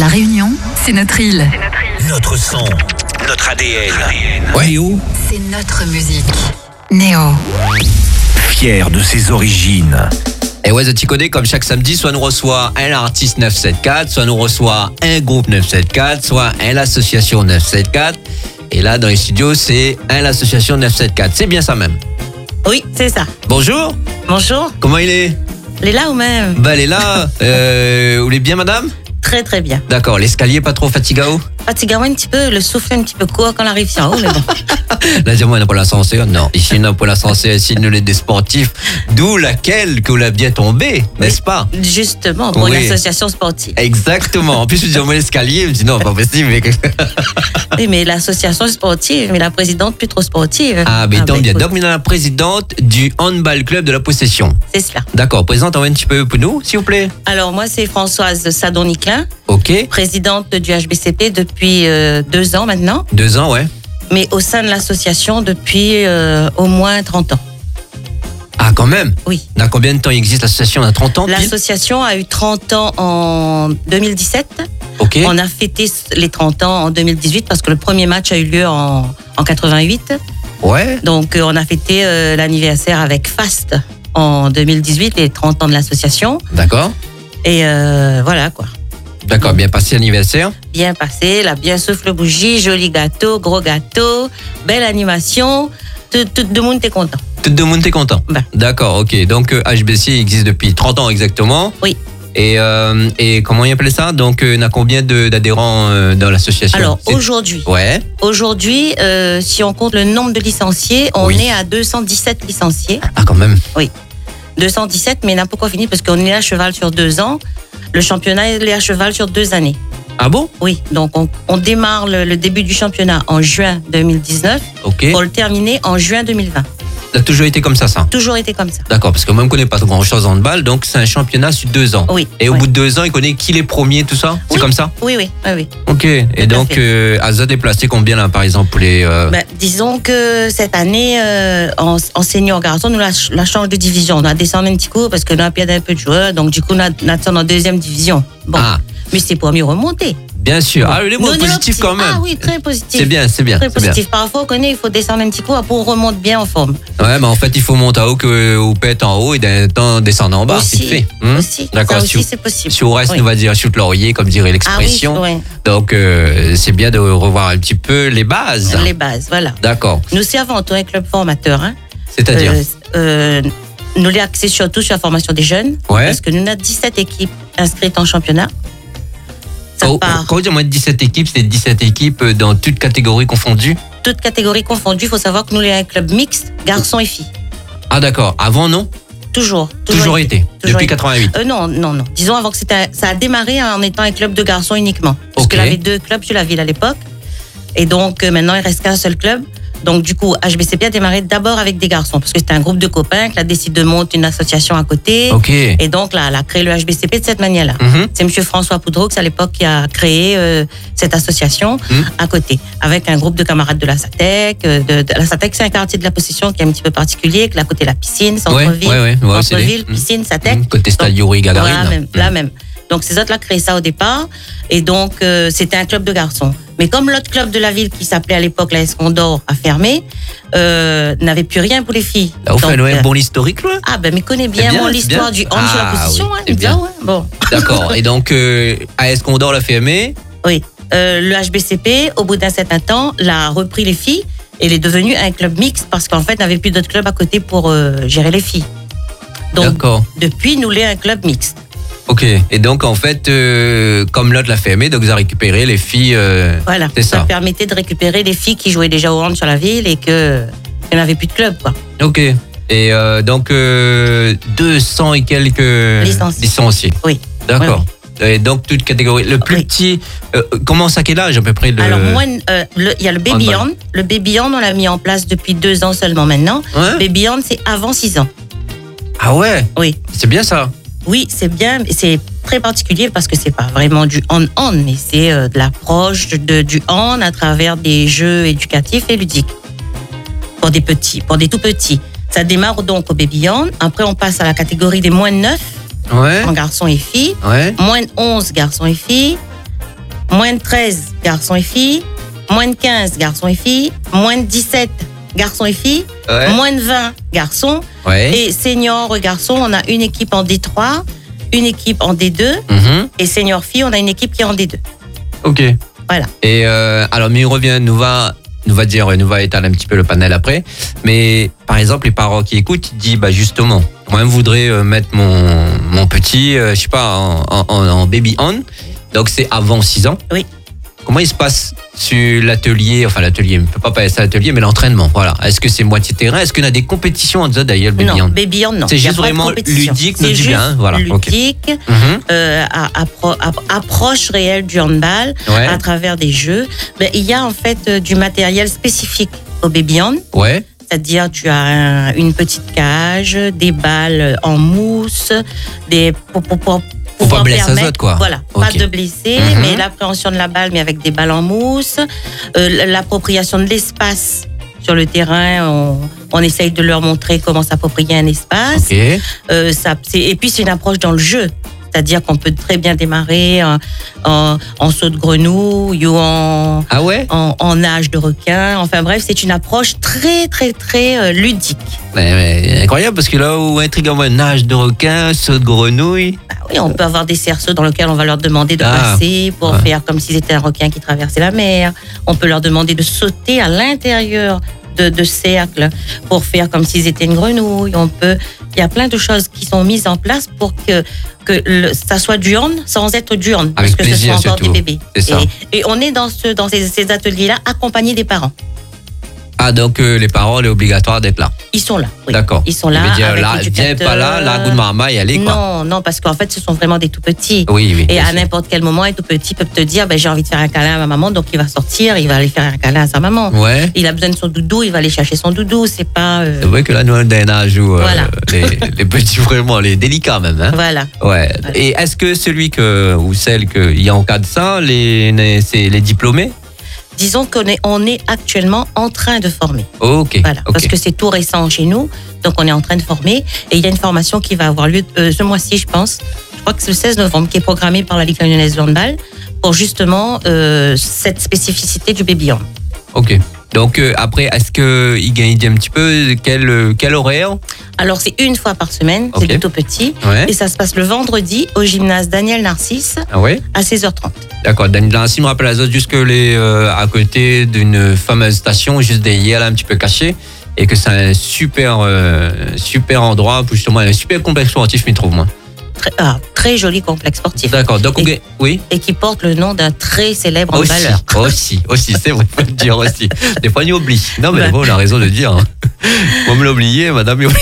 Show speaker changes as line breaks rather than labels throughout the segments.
La Réunion, c'est notre île.
Notre son, notre ADN.
Néo,
C'est notre musique. Néo.
Fier de ses origines.
et ouais, tu connais, comme chaque samedi, soit nous reçoit un artiste 974, soit nous reçoit un groupe 974, soit un l'association 974. Et là, dans les studios, c'est un l'association 974. C'est bien ça même.
Oui, c'est ça.
Bonjour,
Bonjour.
comment il est?
Elle est là ou même?
Bah, elle est là. Vous voulez bien, madame?
Très très bien.
D'accord, l'escalier pas trop fatigao?
Fatigant un petit peu, le souffle un petit peu court quand on arrive en haut, mais bon.
Là, dis-moi, on n'a pas l'ascenseur. Non, ici, on n'a pas l'ascenseur. Ici, nous, les des sportifs. D'où laquelle que vous l'avez bien tombé, n'est-ce pas?
Justement, pour
Oui.
une association sportive.
Exactement. En plus, je dis, moi, l'escalier. Je me dis, non, pas possible.
Oui, mais l'association sportive, mais la présidente plus trop sportive.
Ah, mais tant
bah,
bien.
écoute,
Donc, on a la présidente du handball club de la Possession.
c'est cela.
D'accord. Présente-moi un petit peu pour nous, s'il vous plaît.
Alors, moi, c'est Françoise Sadon-Niclin,
OK.
présidente du HBCP depuis 2 ans maintenant,
2 ans, ouais.
mais au sein de l'association depuis au moins 30 ans.
Ah, quand même.
Oui.
Dans combien de temps il existe l'association? On a 30 ans, pile?
L'association a eu 30 ans en 2017.
OK.
On a fêté les 30 ans en 2018 parce que le premier match a eu lieu en 88.
Ouais.
Donc, on a fêté l'anniversaire avec FAST en 2018, les 30 ans de l'association.
D'accord.
Et voilà quoi.
D'accord. Bien passé l'anniversaire.
Bien passé, la bien souffle bougie, joli gâteau, gros gâteau, belle animation. Tout le monde est content.
Tout le monde est content.
Ben.
D'accord. OK. Donc, HBC existe depuis 30 ans exactement.
Oui.
Et comment il appelait ça? Donc, on a combien d'adhérents dans l'association?
Alors,
C'est-
aujourd'hui, si on compte le nombre de licenciés, on
Oui.
est à 217 licenciés.
Ah, quand même.
217, mais n'a pas encore fini parce qu'on est à cheval sur 2 ans. Le championnat est à cheval sur 2 années.
Ah bon?
Oui, donc on démarre le début du championnat en juin 2019
OK.
pour le terminer en juin 2020.
Ça a toujours été comme ça.
Toujours été comme ça.
D'accord, parce que moi, je ne connais pas grand-chose en handball, donc c'est un championnat sur 2 ans.
Oui.
Et au
oui.
bout de 2 ans, il connaît qui les premiers, tout ça? C'est
Oui.
comme ça?
Oui.
OK. Et
à
donc, Azad est placé combien, là, par exemple, pour les...
Ben, disons que cette année, en senior garçon, nous la change de division. On a descendu un petit coup parce que nous avons perdu un peu de joueurs. Donc, du coup, on a descendu en 2e division. Bon.
Ah,
Mais c'est pour mieux remonter.
bien sûr. Ah, les mots
Nous, on est
positifs quand même.
Ah oui, très positif.
C'est bien.
Très
c'est bien.
positif. Parfois, on connaît, il faut descendre un petit coup pour remonter bien en forme.
Ouais, mais en fait, il faut monter en haut que ou pète en haut et d'un temps descendre en bas,
Aussi,
vite fait.
aussi.
D'accord.
Ça
Si
aussi, c'est possible.
Si au reste,
Oui.
on va dire chute laurier, comme dirait l'expression.
Ah oui,
Donc, c'est bien de revoir un petit peu les bases.
les bases, voilà.
D'accord.
Nous, c'est avant tout un club formateur. Hein.
C'est-à-dire
Nous l'avons axé surtout sur la formation des jeunes.
Ouais.
Parce que nous avons 17 équipes inscrites en championnat. Ça part
Quand vous dites moins de 17 équipes, c'est 17 équipes dans toutes catégories confondues?
toutes catégories confondues. Il faut savoir que nous avons un club mixte, garçons et filles.
Ah, d'accord. Avant, non?
Toujours
Toujours été.
Toujours
Depuis
été.
88.
Non. Disons avant que ça a démarré en étant un club de garçons uniquement. Parce
Ok.
qu'il y avait 2 clubs sur la ville à l'époque. Et donc maintenant, il reste qu'un seul club. Donc du coup, HBCP a démarré d'abord avec des garçons. Parce que c'était un groupe de copains qui a décidé de monter une association à côté.
OK.
Et donc là, elle a créé le HBCP de cette manière-là.
Mhm.
C'est monsieur François Poudreau à l'époque qui a créé cette association à côté, avec un groupe de camarades de la SATEC. La SATEC, c'est un quartier de la Possession qui est un petit peu particulier, que à côté la piscine, centre-ville,
ouais, c'est
centre-ville,
des-
piscine, SATEC.
Côté stade Yuri Gagarin.
Voilà, la même. Donc ces autres-là créé ça au départ, et donc c'était un club de garçons. Mais comme l'autre club de la ville qui s'appelait à l'époque la Escondor a fermé, n'avait plus rien pour les filles.
Là, vous faites
Donc,
un bon historique, là?
ah ben mais connaît bien,
C'est bien, c'est
l'histoire
bien.
du hand sur la
Ah,
position,
oui,
hein,
c'est bien.
ouais. Bon.
D'accord. Et donc, AS Condor l'a fait aimer.
Oui, le HBCP, au bout d'un certain temps, l'a repris les filles et il est devenu un club mixte parce qu'en fait, n'avait plus d'autres clubs à côté pour gérer les filles. Donc,
D'accord.
depuis, nous l'est un club mixte.
OK. Et donc, en fait, comme l'autre l'a fait aimer, donc vous avez récupéré les filles.
Voilà,
C'est ça.
permettait de récupérer les filles qui jouaient déjà au hand sur la ville et qu'il n'y en avait plus de club, quoi.
OK. Et donc, 200 et quelques licenciés.
Oui.
D'accord. Et donc, toute catégorie. Le plus
Oui.
petit, commence à quel âge à peu près?
Alors, moi, il y a le Baby
handball.
Hand. Le Baby Hand, on l'a mis en place depuis 2 ans seulement maintenant.
Ouais.
Baby Hand, c'est avant 6 ans.
Ah ouais,
Oui.
c'est bien ça.
Oui, c'est bien, mais c'est très particulier parce que c'est pas vraiment du hand-hand, mais c'est de l'approche du hand à travers des jeux éducatifs et ludiques. Pour des petits, pour des tout petits. Ça démarre donc au baby hand. Après, on passe à la catégorie des moins de 9,
Ouais.
en garçons et filles.
Ouais.
Moins de 11, garçons et filles. moins de 13 garçons et filles, moins de 15 garçons et filles, moins de 17 garçons et filles,
Ouais.
moins de 20 garçons.
Ouais.
Et senior garçons, on a une équipe en D3, une équipe en D2.
Mhm.
Et senior filles, on a une équipe qui est en D2.
Ok.
Voilà.
Et alors, mais il revient, nous va étaler un petit peu le panel après. Mais par exemple, les parents qui écoutent, ils disent, bah justement, moi, je voudrais mettre mon petit, je sais pas, en baby on. Donc c'est avant 6 ans.
Oui.
Comment il se passe sur l'atelier, enfin l'atelier, on ne peut pas appeler ça l'atelier, mais l'entraînement, voilà. Est-ce que c'est moitié terrain? Est-ce qu'il y a des compétitions en disant d'ailleurs le baby
Non,
on?
baby on, non.
C'est
Il y a
juste
pas de
vraiment
compétition.
ludique,
C'est
nous dit
juste
bien, hein, voilà. Ok.
ludique,
Mhm.
approche réelle du handball
Ouais.
à travers des jeux. Mais il y a en fait du matériel spécifique au baby on.
Ouais.
C'est-à-dire, tu as une petite cage, des balles en mousse, pour
pas blesser les
permettre-
autres, quoi.
Voilà,
Ok.
pas de blesser,
Mhm.
mais l'appréhension de la balle, mais avec des balles en mousse, l'appropriation de l'espace sur le terrain. On essaye de leur montrer comment s'approprier un espace.
Ok.
Et puis, c'est une approche dans le jeu. C'est-à-dire qu'on peut très bien démarrer en saut de grenouille ou
Ah ouais?
en nage de requin. Enfin bref, c'est une approche très, très, très ludique.
Mais incroyable, parce que là où intriguant, nage de requin, saut de grenouille.
Ah oui, on peut avoir des cerceaux dans lesquels on va leur demander de passer pour
ouais.
faire comme s'ils étaient un requin qui traversait la mer. On peut leur demander de sauter à l'intérieur de cercles pour faire comme s'ils étaient une grenouille. Il y a plein de choses qui sont mises en place pour que ça soit du hand sans être du hand. Parce
Avec
que
plaisir,
ce sont encore
surtout.
des bébés.
C'est ça.
Et on est dans ces ateliers-là accompagnés des parents.
Ah, donc les parents, il est obligatoire d'être là.
Ils sont là. Oui.
D'accord.
Ils sont là.
Je veux dire,
avec
là, viens pas là, la goût de maman, y aller, quoi.
Non, parce qu'en fait, ce sont vraiment des tout petits.
Oui, oui.
Et
bien
à
sûr.
n'importe quel moment, un tout petit peut te dire, j'ai envie de faire un câlin à ma maman, donc il va sortir, il va aller faire un câlin à sa maman.
Ouais.
Il a besoin de son doudou, il va aller chercher son doudou. C'est pas.
C'est vrai que là, nous, on est dans un âge où
Voilà.
les petits, vraiment, les délicats même. Hein.
Voilà.
Ouais. Et est-ce que celui ou celle qu'il y a en cas de ça, c'est les diplômés?
Disons qu'on est actuellement en train de former.
Ok.
Voilà.
Ok.
Parce que c'est tout récent chez nous, donc on est en train de former. Et il y a une formation qui va avoir lieu ce mois-ci, je pense. Je crois que c'est le 16 novembre, qui est programmée par la Ligue lyonnaise de handball pour justement cette spécificité du baby hand.
Ok. Donc après, est-ce qu'il gagne un petit peu quel horaire?
Alors, c'est une fois par semaine,
Ok.
c'est du tout petit.
Ouais.
Et ça se passe le vendredi au gymnase Daniel Narcisse
Ah ouais?
à 16h30.
D'accord. Daniel Nancy me rappelle à autres juste que à côté d'une fameuse station, juste derrière, là, un petit peu caché. Et que c'est un super endroit, pour justement, un super complexe sportif, je m'y trouve, moi.
Très joli complexe sportif.
D'accord. Donc, oui.
Et qui porte le nom d'un très célèbre
Aussi,
handballeur.
c'est vrai, faut le dire aussi. Des fois, on oublie. Non, mais
Ouais.
bon, on a raison de le dire. Hein. Vous me l'oubliez, madame, oublie.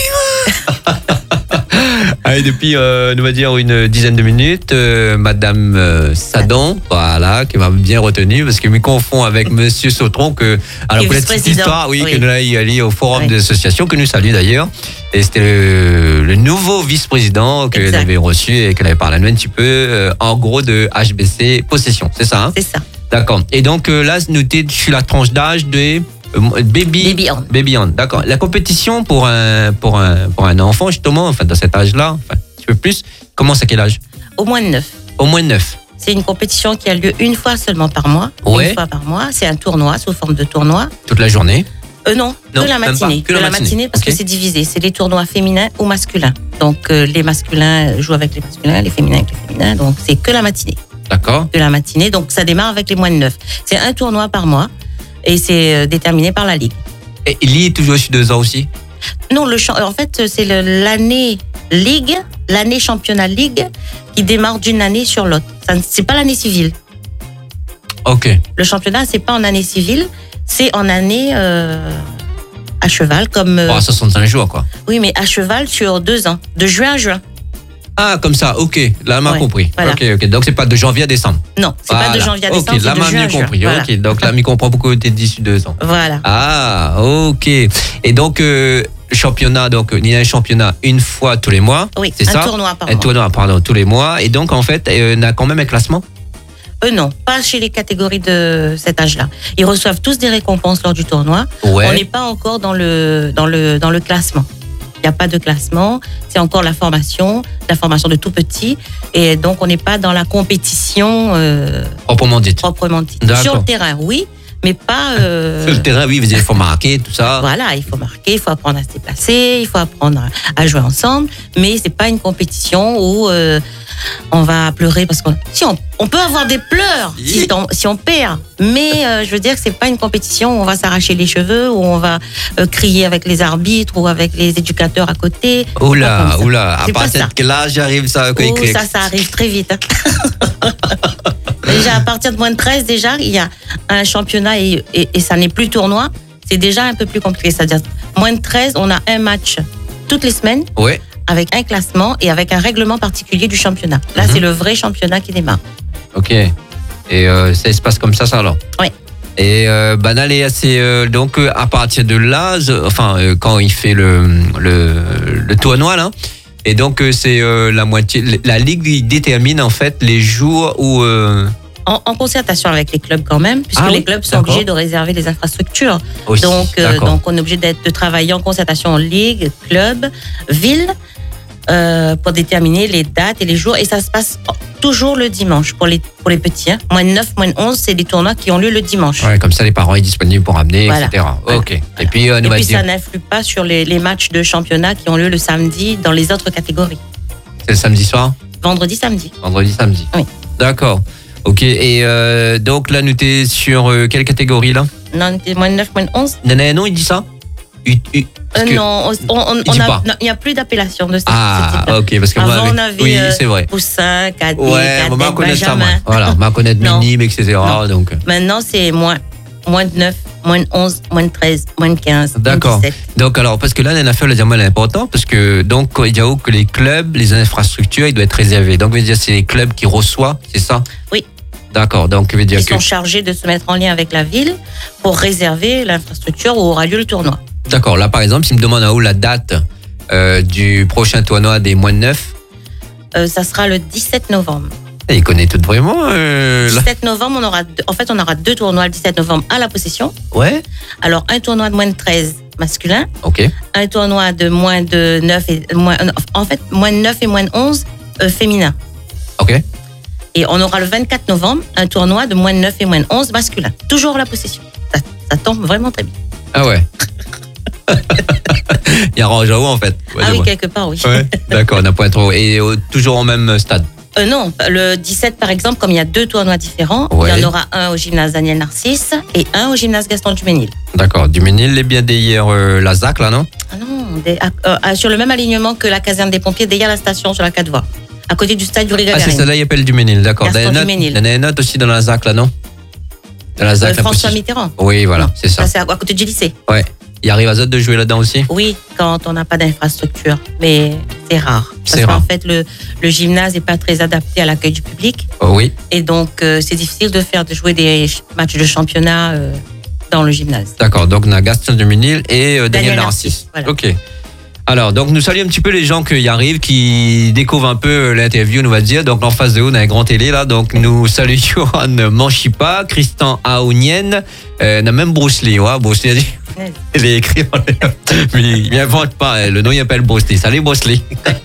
Allez, depuis, on va dire, une dizaine de minutes, madame Sadon, voilà, qui m'a bien retenu, parce que je me confonds avec monsieur Sautron, alors,
Qui est
pour la petite
vice-président.
histoire, oui,
Oui.
que nous allons aller au forum
Oui.
des associations, que nous saluons d'ailleurs. Et c'était le nouveau vice-président qu'elle
Exact.
avait reçu et qu'elle avait parlé à nous un petit peu, en gros, de HBC Possession. C'est ça, hein?
C'est ça.
D'accord. Et donc là, noté sur la tranche d'âge de
Baby hand.
Baby hand. D'accord. La compétition pour un enfant, justement, enfin, dans cet âge-là, enfin, un petit peu plus, commence à quel âge?
Au moins de 9.
Au moins 9.
C'est une compétition qui a lieu une fois seulement par mois.
Ouais.
Une fois par mois. C'est un tournoi sous forme de tournoi.
Toute la journée.
Non,
Non,
que la
même pas.
matinée.
Que la matinée.
parce
Ok.
que c'est divisé. C'est des tournois féminins ou masculins. Donc les masculins jouent avec les masculins, les féminins avec les féminins. Donc c'est que la matinée.
D'accord.
Que la matinée. Donc ça démarre avec les moins de 9. C'est un tournoi par mois et c'est déterminé par la Ligue.
Et il y est toujours sur 2 ans aussi?
Non, en fait, c'est l'année Ligue, l'année championnat Ligue qui démarre d'une année sur l'autre. C'est pas l'année civile.
Ok.
Le championnat, c'est pas en année civile, c'est en année à cheval, comme.
Bon, à 65 jours, quoi.
Oui, mais à cheval sur 2 ans, de juin à juin.
Ah, comme ça, ok. Là, on m'a
Ouais,
compris.
voilà.
Ok. Donc, c'est pas de janvier à décembre.
Non, c'est pas de
Voilà.
janvier à décembre,
Ok, là,
c'est de
m'a
juin à
mieux
juin.
compris.
Voilà.
Ok. Donc, là, m'y comprend pourquoi tu es d'ici 2 ans.
Voilà.
Ah, ok. Et donc, championnat, donc, il y a un championnat une fois tous les mois.
Oui,
c'est
un
ça?
tournoi par
Un
mois.
tournoi, pardon, tous les mois. Et donc, en fait, on a quand même un classement?
Non, pas chez les catégories de cet âge-là. Ils reçoivent tous des récompenses lors du tournoi.
Ouais.
On n'est pas encore dans le classement. Il n'y a pas de classement. C'est encore la formation de tout petit. Et donc, on n'est pas dans la compétition
Proprement dite.
proprement dite.
D'accord.
Sur le terrain, oui, mais pas...
Sur le terrain, oui, il faut marquer, tout ça.
Voilà, il faut marquer, il faut apprendre à se déplacer, il faut apprendre à jouer ensemble. Mais c'est pas une compétition où on va pleurer parce qu'on... Si on peut avoir des pleurs si on perd. Mais je veux dire que c'est pas une compétition où on va s'arracher les cheveux, où on va crier avec les arbitres ou avec les éducateurs à côté.
Oula, à
C'est pas
partir
ça.
de quel âge arrive ça quand il
Oh,
crie?
ça arrive très vite. Hein. Déjà, à partir de moins de 13, déjà, il y a un championnat et ça n'est plus tournoi. C'est déjà un peu plus compliqué. C'est-à-dire, moins de 13, on a un match toutes les semaines
Ouais.
avec un classement et avec un règlement particulier du championnat. Là, c'est le vrai championnat qui démarre.
Ok. Et ça se passe comme ça alors?
Oui.
Et Banal est assez... donc, à partir de là, quand il fait le tournoi, là, et donc, c'est la moitié... La Ligue détermine, en fait, les jours où...
En concertation avec les clubs quand même, puisque les clubs sont obligés de réserver les infrastructures.
Aussi,
donc,
d'accord.
on est obligé de travailler en concertation en ligue, club, ville, pour déterminer les dates et les jours. Et ça se passe toujours le dimanche pour les petits. Hein. Moins de 9, moins de 11, c'est des tournois qui ont lieu le dimanche.
Ouais, comme ça, les parents sont disponibles pour amener,
Voilà.
etc.
Voilà.
Ok. Et puis,
Et puis ça n'influe pas sur les matchs de championnat qui ont lieu le samedi dans les autres catégories.
c'est le samedi soir?
Vendredi, samedi.
Vendredi, samedi.
Oui.
D'accord. Ok. Et donc, là, nous t'es sur quelle catégorie, là?
Non, moins de 9, moins de 11.
Non, il dit ça? Parce que-
Non,
Il dit pas.
il n'y a plus d'appellation de ce
Ah,
type-là.
ok, parce que moi,
Avant, on avait
oui, c'est vrai.
poussin, cadet,
Ouais, on va
cadet,
connaître ça, moi.
benjamin.
Voilà, on va connaître
Non.
minime, etc.
Non.
Donc,
Maintenant, c'est moins de 9, moins de 11, moins de 13, moins de 15,
d'accord.
moins de 17.
Donc, alors, parce que là, la NFL, le est important, parce que, donc, il y a que les clubs, les infrastructures, ils doivent être réservés. Donc, veut dire, c'est les clubs qui reçoivent, c'est ça?
Oui.
D'accord, donc, veut dire
Ils
que.
sont chargés de se mettre en lien avec la ville pour réserver l'infrastructure où aura lieu le tournoi.
D'accord, là, par exemple, s'il me demande à où la date du prochain tournoi des moins de 9,
Ça sera le 17 novembre.
il connaît tout vraiment.
Le
Là.
17 novembre, on aura deux tournois le 17 novembre à la possession.
Ouais,
Alors, un tournoi de moins de 13 masculin,
ok.
un tournoi de moins de 9 et moins de 9 et moins de 11 féminin.
Ok.
Et on aura le 24 novembre un tournoi de moins de 9 et moins de 11 masculin. Toujours à la possession. Ça tombe vraiment très bien.
Ah ouais. Il y a Rangeau en fait. Ouais,
Ah
je
oui,
vois.
quelque part, oui.
Ouais, d'accord, on a point trop. Et toujours au même stade.
Non, le 17 par exemple, comme il y a deux tournois différents,
Ouais.
il y en aura un au gymnase Daniel Narcisse et un au gymnase Gaston Duménil.
D'accord. Du Ménil, les bien derrière la ZAC, là, non?
Ah non, sur le même alignement que la caserne des pompiers, derrière la station sur la 4 voies, à côté du stade Yuri
Ah,
Gagarin.
c'est celle-là, il appelle du Ménil, d'accord.
Gaston
Il y en a
Duménil.
une autre aussi dans la ZAC, là, non? Dans la ZAC, la
François
petite-
Mitterrand.
Oui, voilà, c'est ça.
Ça, c'est à côté du lycée.
Ouais. Il arrive à Zot de jouer là-dedans aussi?
Oui, quand on n'a pas d'infrastructure, mais c'est rare.
C'est
Parce
rare.
qu'en fait, le gymnase n'est pas très adapté à l'accueil du public.
Oh, oui.
Et donc, c'est difficile de jouer des matchs de championnat dans le gymnase.
D'accord. Donc, on a Gaston du Ménil et Daniel
Daniel
Narcisse.
Narcisse, voilà.
Ok. Alors, donc, nous saluons un petit peu les gens qui arrivent, qui découvrent un peu l'interview, nous va dire. Donc, en face de nous, on a un grand télé, là. Donc, nous saluons Johan Manchipa, Christian Aounienne, on a même Bruce Lee. Ouais, Bruce Lee a dit. Il est écrit en l'air. Mais il n'invente pas. Le nom, il appelle Bruce Lee. Salut, Bruce Lee.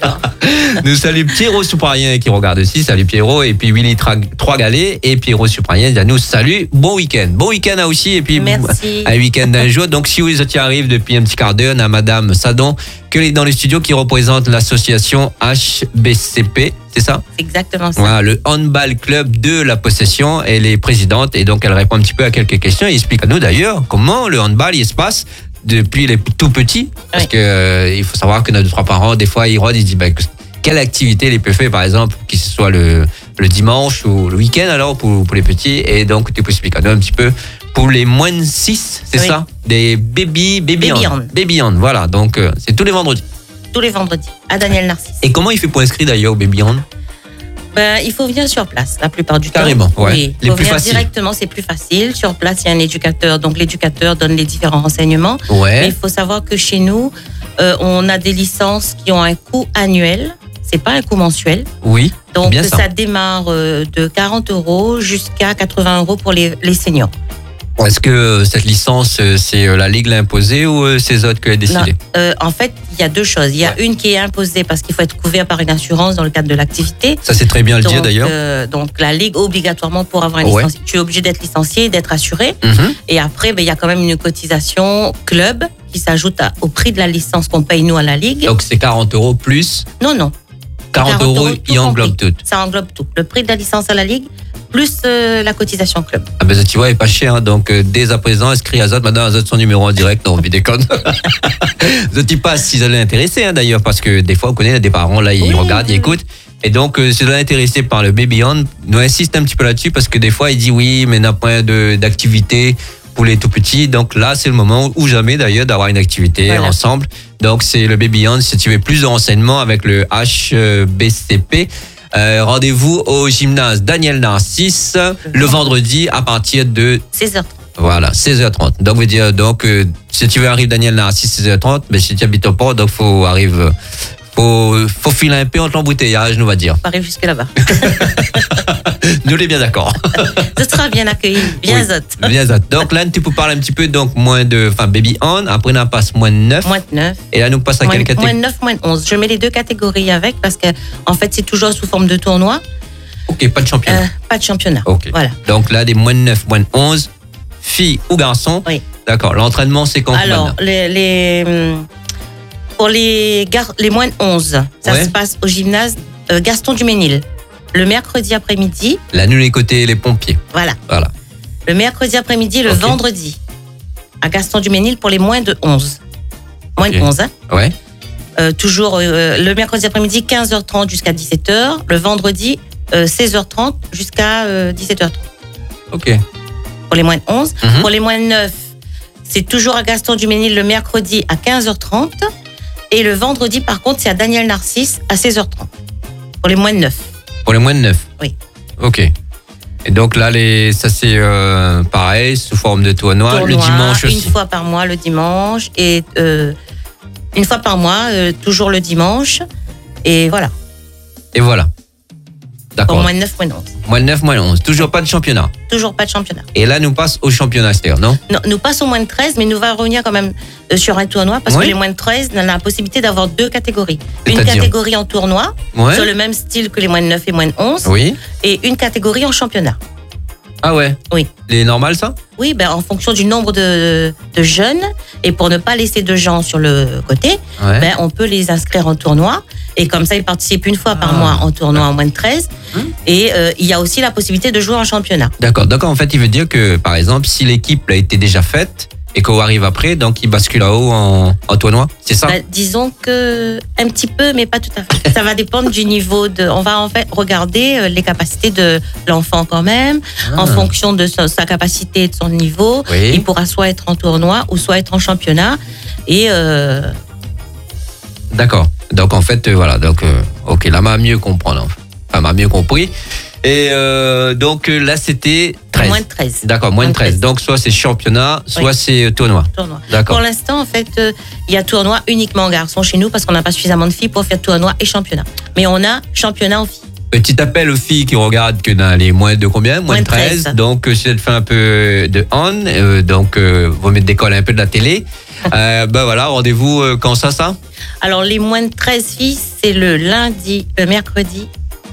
Nous saluons Pierrot Souparien qui regarde aussi. Salut, Pierrot. Et puis, Willy Trois-Galets. Et Pierrot Souparien dit à nous, salut, bon week-end. Bon week-end à aussi. Et puis,
Merci.
un week-end d'un jour. Donc, si vous y arrivez depuis un petit quart d'heure, on a Madame Sadon, qui est dans le studio, qui représente l'association HBCP. C'est ça?
C'est exactement ça.
Voilà, le handball club de la possession. Elle est présidente et donc elle répond un petit peu à quelques questions. Et explique à nous d'ailleurs comment le handball il se passe depuis les tout petits. Parce
Oui.
que il faut savoir que nos 2-3 parents, des fois, ils rodent, ils se disent ben, quelle activité les peut faire, par exemple, que ce soit le dimanche ou le week-end alors pour les petits. Et donc tu peux expliquer à nous un petit peu pour les moins de 6, c'est
Oui.
ça? Des baby
hand.
Baby hand, voilà. Donc c'est tous les vendredis.
Tous les vendredis, à Daniel Narcisse.
Et comment il fait pour inscrire d'ailleurs au baby hand?
Il faut venir sur place la plupart du
Carrément,
temps.
ouais.
Oui,
Les
faut
plus
venir
faciles.
directement, c'est plus facile. Sur place, il y a un éducateur, donc l'éducateur donne les différents renseignements. Mais
Ouais.
il faut savoir que chez nous, on a des licences qui ont un coût annuel. C'est pas un coût mensuel.
Oui.
Donc
bien ça.
ça démarre de 40 € jusqu'à 80 € pour les seniors.
Est-ce que cette licence, c'est la Ligue l'a imposée ou c'est les autres qui ont décidé?
Non, en fait, il y a deux choses. Il y a une qui est imposée parce qu'il faut être couvert par une assurance dans le cadre de l'activité.
Ça, c'est très bien le dire d'ailleurs.
Donc, la Ligue, obligatoirement, pour avoir un licencié, tu es obligé d'être licencié, d'être assuré. Et après, il y a quand même une cotisation club qui s'ajoute au prix de la licence qu'on paye nous à la Ligue.
Donc, c'est 40 € plus?
Non.
40 €, il englobe tout.
Ça englobe tout. Le prix de la licence à la Ligue, plus la cotisation club.
Ah ben, tu vois, il est pas cher. Hein. Donc, dès à présent, inscrit Azot. Maintenant, Azot, son numéro en direct. Non, on déconne. Je ne dis pas si ça l'intéressait, hein, d'ailleurs, parce que des fois, on connaît des parents, là, ils regardent, ils écoutent. Et donc, si vous êtes intéressé par le Baby On, nous insiste un petit peu là-dessus, parce que des fois, il dit oui, mais il n'y a pas d'activité pour les tout petits. Donc là, c'est le moment ou jamais, d'ailleurs, d'avoir une activité ensemble. Donc, c'est le Baby On. Si tu veux plus de renseignements avec le HBCP, rendez-vous au gymnase Daniel Narcisse le vendredi à partir de
16h30.
Voilà, 16h30. Donc, veut dire, si tu veux arriver Daniel Narcisse 16h30, mais si tu habites au port, donc faut filer un peu entre l'embouteillage, nous va dire.
On arrive jusque là-bas.
Nous les bien d'accord.
Ce sera bien accueilli, bien Azot.
Bien Azot. Donc là, tu peux parler un petit peu, donc Baby On, après on passe -9.
-9.
Et là, nous passe à quelle catégorie?
-9, -11. Je mets les deux catégories avec parce que, en fait, c'est toujours sous forme de tournoi.
Ok, pas de championnat.
Pas de championnat.
Ok.
Voilà.
Donc là, des -9, -11, filles ou garçons.
Oui.
D'accord. L'entraînement, c'est quand?
Alors, pour les moins de 11, ça se passe au gymnase Gaston Duménil, le mercredi après-midi.
Là, nous, les côtés, les pompiers.
Voilà. Le mercredi après-midi, le vendredi, à Gaston Duménil pour les moins de 11. Moins de 11, hein?
Ouais.
Toujours le mercredi après-midi, 15h30 jusqu'à 17h. Le vendredi, 16h30 jusqu'à 17h30.
Ok.
Pour les moins de 11. Pour les moins de 9, c'est toujours à Gaston Duménil le mercredi à 15h30. Et le vendredi, par contre, c'est à Daniel Narcisse à 16h30. Pour les moins de 9.
Pour les moins de 9?
Oui.
Ok. Et donc là, ça c'est pareil, sous forme de tournoi. Le dimanche aussi.
Une fois par mois, le dimanche. Et une fois par mois, toujours le dimanche. Et voilà. D'accord. Pour moins de 9, moins de 11.
Moins de 9, moins de 11. Toujours pas de championnat?
Toujours pas de championnat.
Et là, nous passe au championnat, c'est-à-dire, non?
Non, nous passons au moins de 13, mais nous va revenir quand même sur un tournoi parce que les moins de 13, on a la possibilité d'avoir deux catégories. Une catégorie en tournoi, sur le même style que les moins de 9 et moins de 11.
Oui. Et
une catégorie en championnat.
Ah ouais?
Oui.
Les normales, ça?
Oui, en fonction du nombre de jeunes et pour ne pas laisser de gens sur le côté, on peut les inscrire en tournoi. Et comme ça, ils participent une fois par mois en tournoi en moins de 13. Et il y a aussi la possibilité de jouer en championnat. D'accord.
Donc, en fait, il veut dire que, par exemple, si l'équipe a été déjà faite et qu'on arrive après, donc il bascule là-haut en tournoi, c'est ça?
Disons que un petit peu, mais pas tout à fait. Ça va dépendre du niveau on va en fait regarder les capacités de l'enfant quand même. En fonction de sa capacité et de son niveau, il pourra soit être en tournoi ou soit être en championnat. Et
D'accord. Donc en fait, voilà. Donc, ok, là m'a mieux comprendre. Enfin, m'a mieux compris. Et donc là, c'était 13.
Moins de 13.
D'accord, moins de 13. Donc soit c'est championnat, soit c'est tournoi. D'accord.
Pour l'instant, en fait, il y a tournoi uniquement en garçons chez nous parce qu'on n'a pas suffisamment de filles pour faire tournoi et championnat. Mais on a championnat en filles.
Petit appel aux filles qui regardent que dans les moins de combien? Moins de 13. Donc, si elles font un peu de on, donc, vous mettez des cols un peu de la télé. Voilà, rendez-vous quand ça?
Alors, les moins de 13 filles, c'est le lundi, le mercredi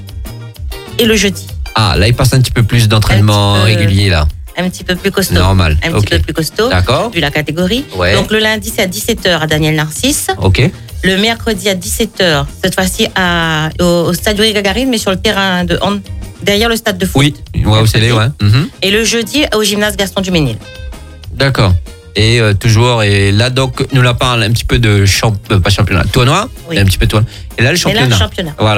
et le jeudi.
Ah, là, il passe un petit peu plus d'entraînement régulier, là.
Un petit peu plus costaud.
Normal.
Un petit peu plus costaud.
D'accord.
Vu la catégorie.
Ouais.
Donc, le lundi, c'est à 17h à Daniel Narcisse.
Ok.
Le mercredi à 17h, cette fois-ci au stade Yuri Gagarin, mais sur le terrain derrière le stade de foot.
Oui, au CD, ouais.
Et le jeudi au gymnase Gaston Duménil.
D'accord. Et toujours, et là, donc, nous la parle un petit peu de pas championnat, tournoi, un petit peu tournoi. Et là, le championnat.
Et là, le championnat.
Voilà.